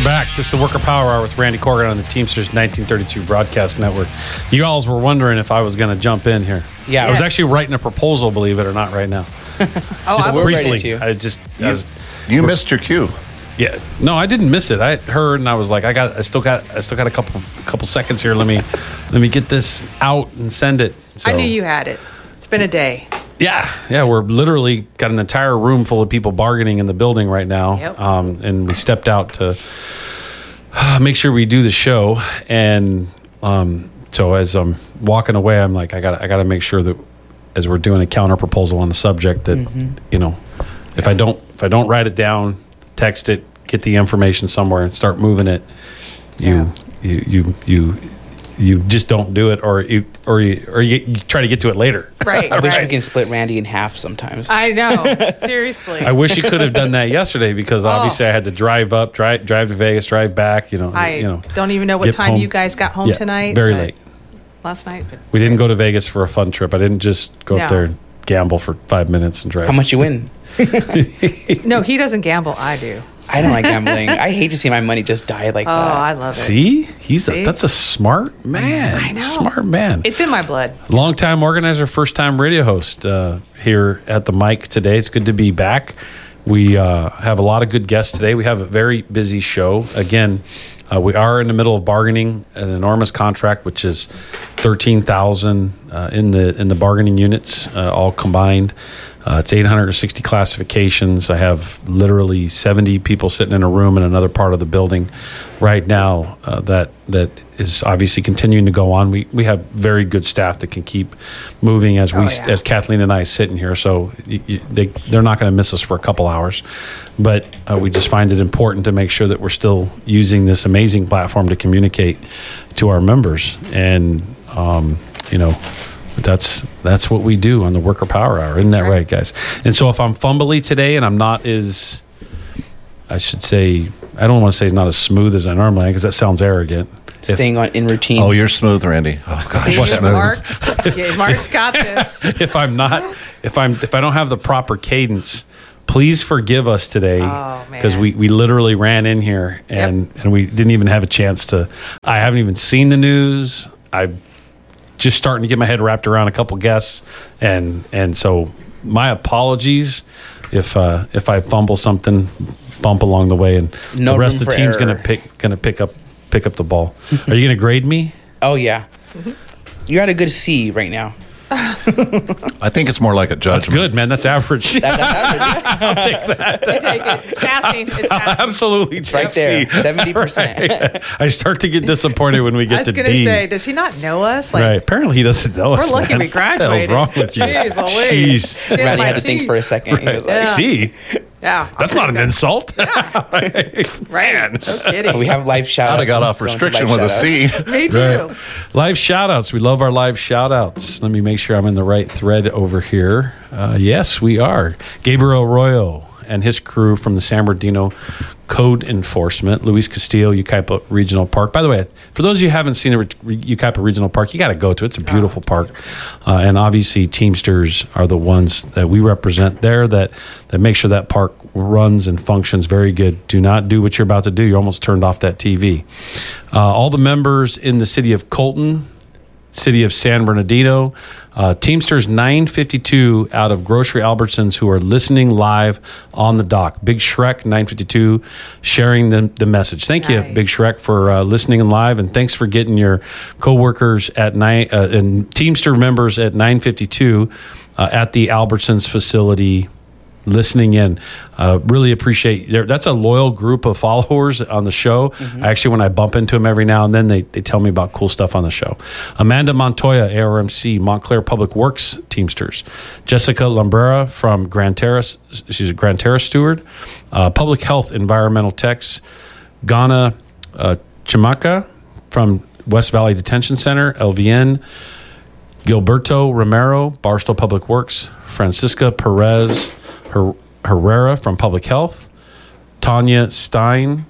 back. This is the Worker Power Hour with Randy Corgan on the Teamsters 1932 Broadcast Network. You all were wondering if I was going to jump in here. Yeah. I was actually writing a proposal, believe it or not, right now. I will write it to you. You missed your cue. Yeah. No, I didn't miss it. I heard and I was like, I still got a couple seconds here. Let me get this out and send it. So, I knew you had it. It's been a day. Yeah, we're literally got an entire room full of people bargaining in the building right now. Yep. And we stepped out to make sure we do the show. And so as I'm walking away, I'm like, I got to make sure that as we're doing a counter proposal on the subject that if I don't write it down, text it, get the information somewhere, and start moving it, you just don't do it, or you try to get to it later. Right. I wish we can split Randy in half sometimes. I know. Seriously. I wish you could have done that yesterday because obviously I had to drive to Vegas, drive back. I don't even know what time home. you guys got home tonight. Very late. Last night. But We didn't go to Vegas for a fun trip. I didn't just go up there and gamble for 5 minutes and drive. How much you win? no, he doesn't gamble. I do. I don't like gambling. I hate to see my money just die like that. I love it. See? That's a smart man. I know. Smart man. It's in my blood. Long-time organizer, first-time radio host here at the mic today. It's good to be back. We have a lot of good guests today. We have a very busy show. Again, we are in the middle of bargaining an enormous contract, which is $13,000 in the bargaining units, all combined. It's 860 classifications. I have literally 70 people sitting in a room in another part of the building right now that is obviously continuing to go on. We have very good staff that can keep moving as as Kathleen and I sit in here. So they're not going to miss us for a couple hours. But we just find it important to make sure that we're still using this amazing platform to communicate to our members. And, that's what we do on the Worker Power Hour. Isn't that right, guys? And so if I'm fumbly today and I'm not as, I should say, I don't want to say it's not as smooth as I normally am because that sounds arrogant. Staying in routine. Oh, you're smooth, Randy. Oh gosh, See, smooth. Mark's got this. If I don't have the proper cadence, please forgive us today because we literally ran in here and we didn't even have a chance to. I haven't even seen the news. I'm just starting to get my head wrapped around a couple guests, and so my apologies if I fumble something, bump along the way, and the rest of the team's gonna pick up the ball. Are you gonna grade me? Oh yeah, you're at a good C right now. I think it's more like a judgment. That's good, man. That's average. I'll take that. I take it. It's passing. It's passing. Absolutely, It's right there, 70%. I start to get disappointed when we get to D. I was going to say, does he not know us? Right. Apparently, he doesn't know us. We're lucky man. we graduated. What the hell's wrong with you? Jeez Louise. Jeez. Randy had to think for a second. He was like, See? Yeah. That's not an insult. Right. Man. No kidding. we have live shout outs. I'd have got off restriction with a C. Me too. Right. Live shout outs. We love our live shout outs. Let me make sure I'm in the right thread over here. Yes, we are. Gabriel Arroyo and his crew from the San Bernardino Code Enforcement, Luis Castillo, Yucaipa Regional Park. By the way, for those of you who haven't seen Yucaipa Regional Park, you got to go to it. It's a beautiful park. And obviously, Teamsters are the ones that we represent there that make sure that park runs and functions very good. Do not do what you're about to do. You almost turned off that TV. All the members in the city of Colton, city of San Bernardino, Teamsters 952 out of Grocery Albertsons who are listening live on the dock. Big Shrek 952 sharing the message. Thank you, Big Shrek, for listening live, and thanks for getting your coworkers at and Teamster members at 952 at the Albertsons facility listening in. Really appreciate that's a loyal group of followers on the show. Actually, when I bump into them every now and then, they tell me about cool stuff on the show. Amanda Montoya, ARMC, Montclair Public Works Teamsters. Jessica Lambrera from Grand Terrace, she's a Grand Terrace steward. Public Health Environmental Techs. Ghana Chimaka from West Valley Detention Center, LVN. Gilberto Romero, Barstow Public Works. Francisca Perez Herrera from Public Health, Tanya Stein,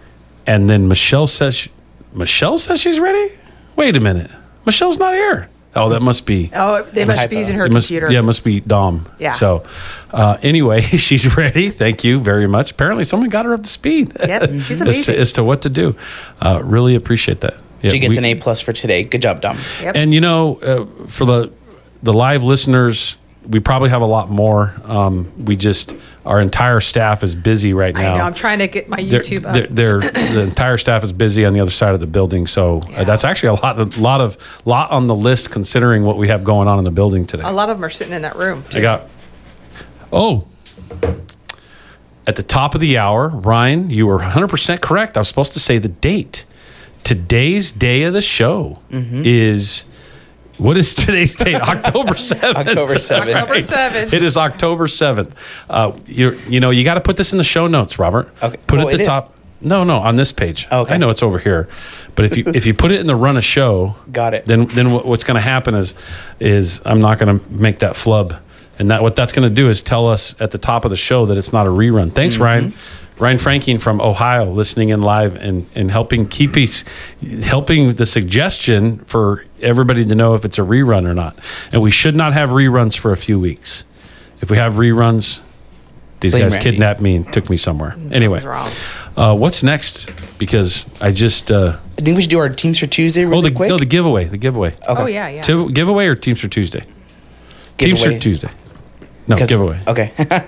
and then Michelle says she's ready? Wait a minute. Michelle's not here. Oh, that must be. Oh, they must be using her It must, computer. yeah, it must be Dom. Yeah. So, anyway, she's ready. Thank you very much. Apparently, someone got her up to speed. Yep, she's amazing. as to what to do. Really appreciate that. Yeah, She gets an A+ for today. Good job, Dom. Yep. And for the live listeners, we probably have a lot more. Our entire staff is busy right now. I know. I'm trying to get my YouTube up. The entire staff is busy on the other side of the building, so that's actually a lot on the list considering what we have going on in the building today. A lot of them are sitting in that room. Too. I got. Oh, at the top of the hour, Ryan, you were 100% correct. I was supposed to say the date. Today's day of the show is. What is today's date? October 7th. October 7th. October 7th. It is October 7th. You got to put this in the show notes, Robert. Okay. Put Oh, it at it the is? top. No, on this page. Okay. I know it's over here. But if you put it in the run of show, Got it. Then what's going to happen is I'm not going to make that flub. And what that's going to do is tell us at the top of the show that it's not a rerun. Thanks, Ryan. Ryan Franking from Ohio, listening in live and helping helping the suggestion for everybody to know if it's a rerun or not. And we should not have reruns for a few weeks. If we have reruns, these Blame guys Randy. kidnapped me and took me somewhere. Anyway, Something's wrong. what's next? Because I just I think we should do our Teamster Tuesday really quick. the giveaway. The giveaway. Okay. Oh, yeah. Giveaway or Teamster Tuesday? Giveaway. Teamster Tuesday. No, 'Cause- giveaway. Okay.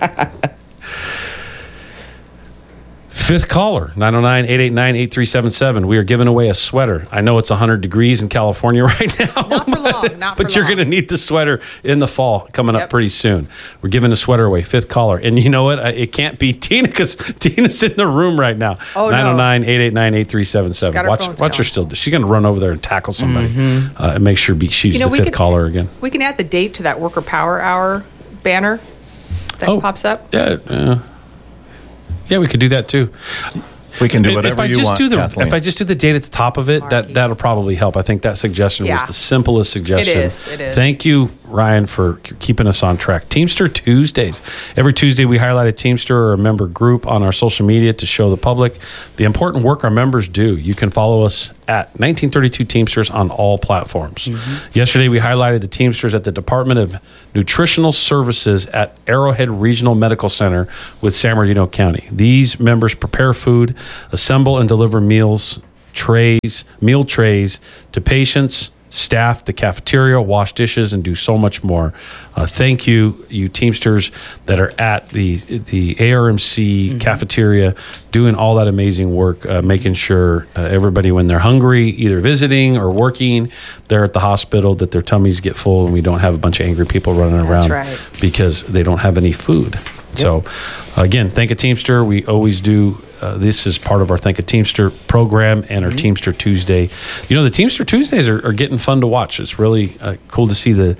Fifth caller, 909-889-8377. We are giving away a sweater. I know it's 100 degrees in California right now. Not for long. Not for but you're long. going to need the sweater in the fall coming up Yep. pretty soon. We're giving a sweater away. Fifth caller. And you know what? It can't be Tina because Tina's in the room right now. Oh, no. 909-889-8377. got her Watch phones her going. still. She's going to run over there and tackle somebody and make sure she's You know, the we fifth could- caller again. We can add the date to that Worker Power Hour banner that pops up. Yeah, we could do that too. We can do whatever you want, Kathleen. If I just do the date at the top of it, Marky. that'll probably help. I think that suggestion was Yeah. the simplest suggestion. It is. Thank you, Ryan, for keeping us on track. Teamster Tuesdays. Every Tuesday, we highlight a Teamster or a member group on our social media to show the public the important work our members do. You can follow us at 1932 Teamsters on all platforms. Yesterday, we highlighted the Teamsters at the Department of Nutritional Services at Arrowhead Regional Medical Center with San Bernardino County. These members prepare food, assemble and deliver meal trays to patients, staff the cafeteria, wash dishes, and do so much more. Thank you Teamsters that are at the ARMC cafeteria doing all that amazing work, making sure everybody, when they're hungry, either visiting or working, they're at the hospital, that their tummies get full and we don't have a bunch of angry people running around right. because they don't have any food. So, again, Thank a Teamster. We always do. This is part of our Thank a Teamster program and our Teamster Tuesday. You know, the Teamster Tuesdays are getting fun to watch. It's really cool to see the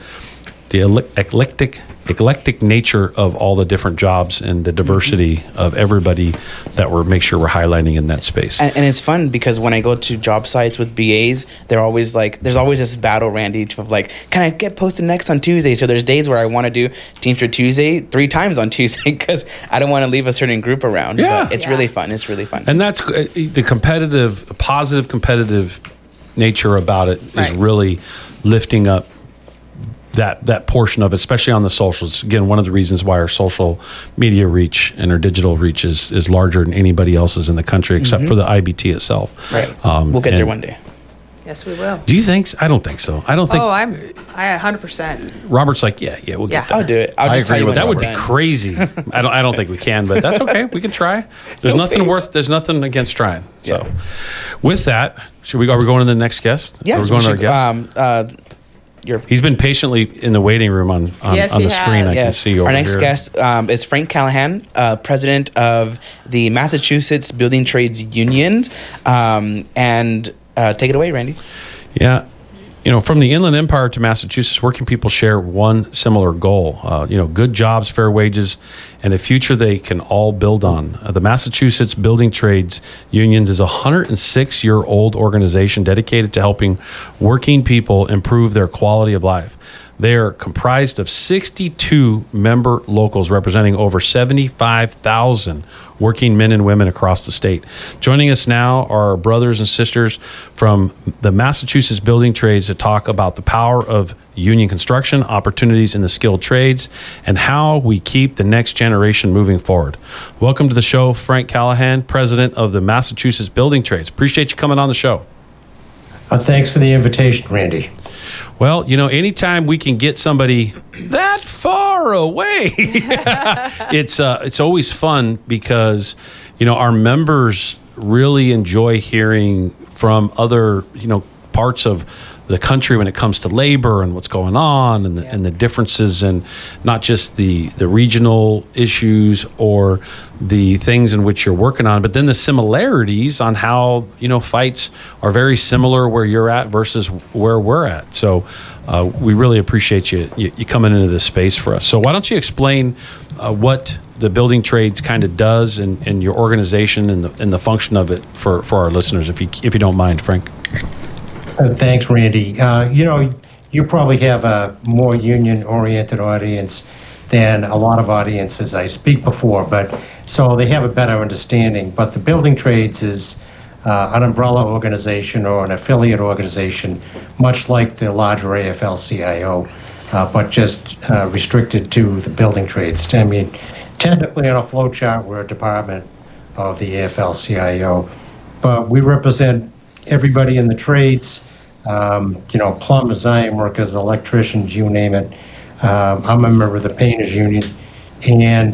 eclectic nature of all the different jobs and the diversity of everybody that make sure we're highlighting in that space. And it's fun because when I go to job sites with BAs, they're always like, there's always this battle, Randy, of like, can I get posted next on Tuesday? So there's days where I want to do Teamster Tuesday 3 times on Tuesday because I don't want to leave a certain group around. Yeah. But it's really fun. It's really fun. And that's the positive competitive nature about it is Right. really lifting up that portion of it, especially on the socials. Again, one of the reasons why our social media reach and our digital reach is larger than anybody else's in the country, except for the IBT itself. right. We'll get there and one day. Yes, we will. Do you think? I don't think so. I don't think. I 100%. Robert's like, yeah, we'll Yeah. get there. I'll do it. I'll I just tell agree you with when That would it's be done. crazy. I don't think we can, but that's okay. We can try. There's nothing against trying. So, Yeah. with that, are we going to the next guest? Yeah, We're going to our guest. He's been patiently in the waiting room on Yes, the he screen. has. I can Yes. see over Our next here. guest is Frank Callahan, president of the Massachusetts Building Trades Union. And take it away, Randy. Yeah. From the Inland Empire to Massachusetts, working people share one similar goal. Good jobs, fair wages, and a future they can all build on. The Massachusetts Building Trades Unions is a 106-year-old organization dedicated to helping working people improve their quality of life. They are comprised of 62 member locals representing over 75,000 working men and women across the state. Joining us now are our brothers and sisters from the Massachusetts Building Trades to talk about the power of union construction, opportunities in the skilled trades, and how we keep the next generation moving forward. Welcome to the show, Frank Callahan, president of the Massachusetts Building Trades. Appreciate you coming on the show. Thanks for the invitation, Randy. Well, anytime we can get somebody that far away, it's always fun because, our members really enjoy hearing from other, parts of the country when it comes to labor and what's going on and the differences in not just the regional issues or the things in which you're working on, but then the similarities on how, fights are very similar where you're at versus where we're at. So we really appreciate you coming into this space for us. So why don't you explain what the Building Trades kind of does and your organization and the function of it for our listeners, if you don't mind, Frank. Thanks, Randy. You probably have a more union-oriented audience than a lot of audiences I speak before, but so they have a better understanding. But the Building Trades is an umbrella organization or an affiliate organization, much like the larger AFL-CIO, but just restricted to the building trades. I mean, technically on a flow chart, we're a department of the AFL-CIO, but we represent everybody in the trades, plumbers, iron workers, electricians, you name it. I'm a member of the painters union, and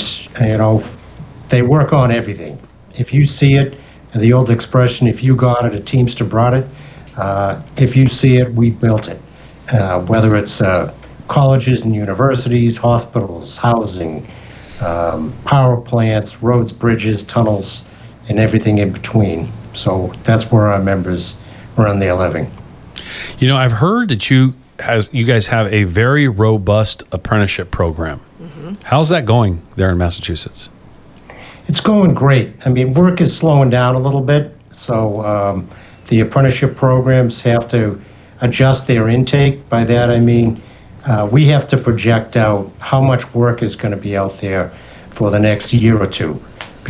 they work on everything. If you see it, the old expression, if you got it, a Teamster brought it. If you see it, we built it. Whether it's colleges and universities, hospitals, housing, power plants, roads, bridges, tunnels, and everything in between. So that's where our members earn their living. I've heard that you guys have a very robust apprenticeship program. Mm-hmm. How's that going there in Massachusetts? It's going great. I mean, work is slowing down a little bit, so the apprenticeship programs have to adjust their intake. By that I mean we have to project out how much work is going to be out there for the next year or two,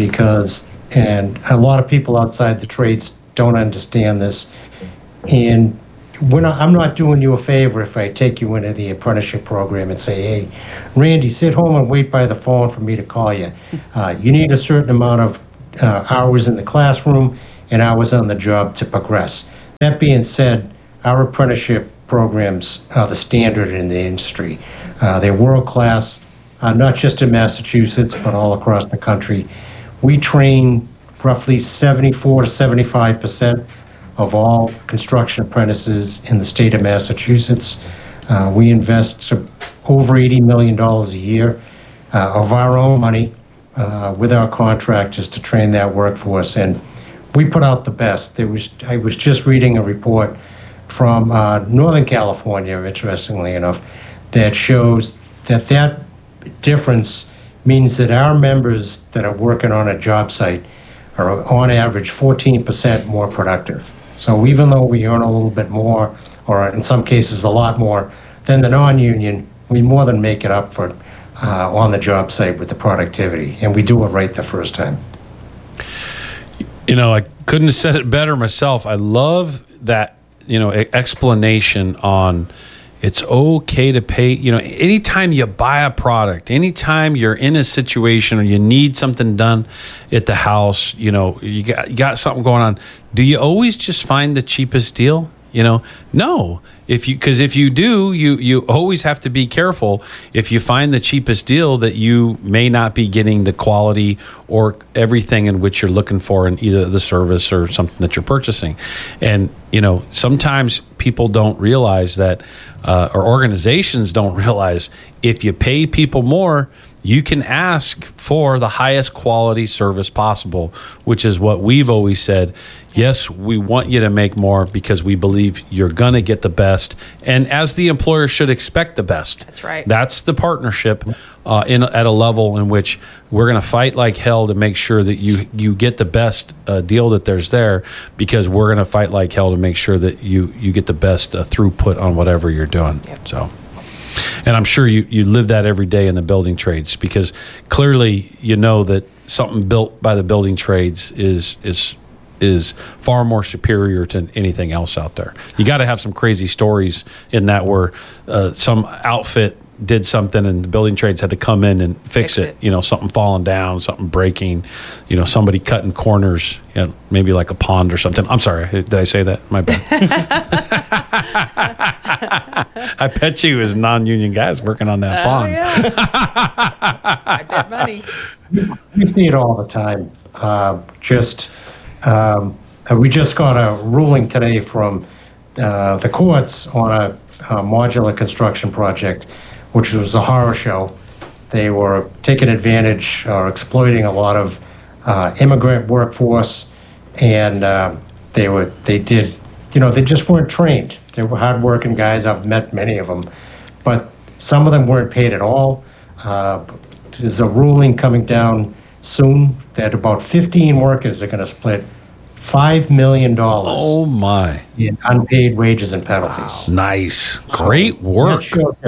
and a lot of people outside the trades don't understand this. And I'm not doing you a favor if I take you into the apprenticeship program and say, hey, Randy, sit home and wait by the phone for me to call you. You need a certain amount of hours in the classroom and hours on the job to progress. That being said, our apprenticeship programs are the standard in the industry. They're world-class, not just in Massachusetts, but all across the country. We train roughly 74 to 75% of all construction apprentices in the state of Massachusetts. We invest over $80 million a year of our own money with our contractors to train that workforce, and we put out the best. I was just reading a report from Northern California, interestingly enough, that shows that difference means that our members that are working on a job site are on average 14% more productive. So even though we earn a little bit more, or in some cases a lot more than the non-union, we more than make it up for on the job site with the productivity, and we do it right the first time. I couldn't have said it better myself. I love that, explanation on it's okay to pay. Anytime you buy a product, anytime you're in a situation or you need something done at the house, you got something going on, do you always just find the cheapest deal? No. If you do, you always have to be careful. If you find the cheapest deal, that you may not be getting the quality or everything in which you're looking for in either the service or something that you're purchasing. And sometimes people don't realize that, or organizations don't realize, if you pay people more, you can ask for the highest quality service possible, which is what we've always said. Yes, we want you to make more because we believe you're going to get the best. And as the employer should expect the best. That's right. That's the partnership at a level in which we're going to fight like hell to make sure that you get the best deal that there's there, because we're going to fight like hell to make sure that you get the best throughput on whatever you're doing. Yep. So, And I'm sure you live that every day in the building trades, because clearly you know that something built by the building trades is far more superior to anything else out there. You got to have some crazy stories in that where some outfit did something and the building trades had to come in and fix it. You know, something falling down, something breaking, you know, somebody cutting corners, you know, maybe like a pond or something. I'm sorry, did I say that? My bad. I bet you it was non-union guys working on that pond. Yeah. I bet money. We see it all the time. We just got a ruling today from the courts on a modular construction project, which was a horror show. They were taking advantage or exploiting a lot of immigrant workforce, and they just weren't trained. They were hardworking guys. I've met many of them, but some of them weren't paid at all. There's a ruling coming down soon that about 15 workers are going to split $5 million. Oh my! In unpaid wages and penalties. Wow. Nice, great work.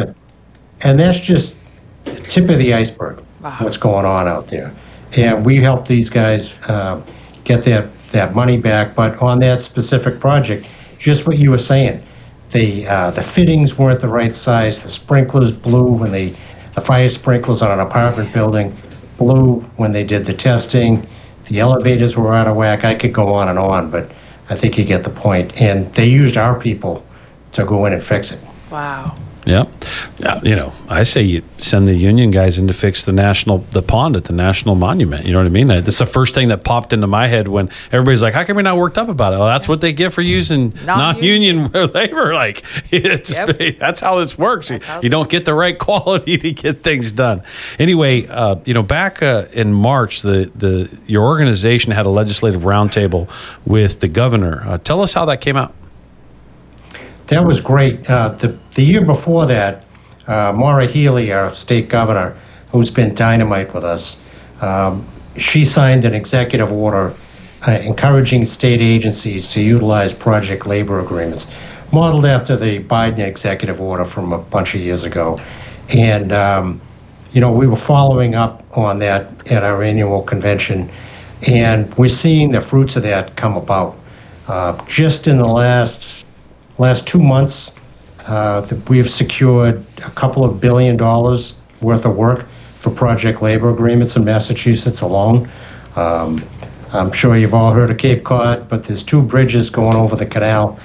And that's just the tip of the iceberg. Wow. What's going on out there? And we help these guys get that money back. But on that specific project, just what you were saying, the fittings weren't the right size. The sprinklers blew when the fire sprinklers on an apartment building blew when they did the testing. The elevators were out of whack. I could go on, but I think you get the point. And they used our people to go in and fix it. Wow. Yeah. You know, I say you send the union guys in to fix the pond at the National Monument. You know what I mean? That's the first thing that popped into my head when everybody's like, how come you're not worked up about it? Well, that's what they get for using non-union labor. Like, that's how this works. You don't get the right quality to get things done. Anyway, back in March, your organization had a legislative roundtable with the governor. Tell us how that came out. That was great. The year before that, Maura Healey, our state governor, who's been dynamite with us, she signed an executive order encouraging state agencies to utilize project labor agreements, modeled after the Biden executive order from a bunch of years ago. And, we were following up on that at our annual convention, and we're seeing the fruits of that come about. Just in the last 2 months, we've secured a couple of $1 billion worth of work for project labor agreements in Massachusetts alone. I'm sure you've all heard of Cape Cod, but there's 2 bridges going over the canal